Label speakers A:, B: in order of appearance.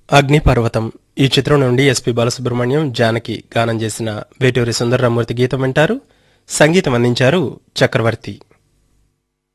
A: అగ్నిపర్వతం ఈ చిత్రం నుండి ఎస్పి బాలసుబ్రహ్మణ్యం జానకి గానం చేసిన వేటూరి సుందరరామూర్తి గీతం వింటారు. సంగీతం అందించారు చక్రవర్తి.